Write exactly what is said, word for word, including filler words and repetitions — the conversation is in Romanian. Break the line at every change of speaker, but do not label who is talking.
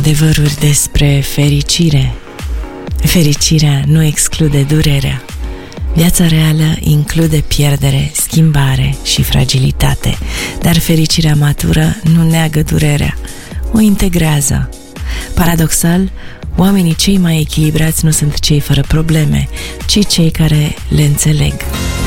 Adevăruri despre fericire. Fericirea nu exclude durerea. Viața reală include pierdere, schimbare și fragilitate, dar fericirea matură nu neagă durerea, o integrează. Paradoxal, oamenii cei mai echilibrați nu sunt cei fără probleme, ci cei care le înțeleg.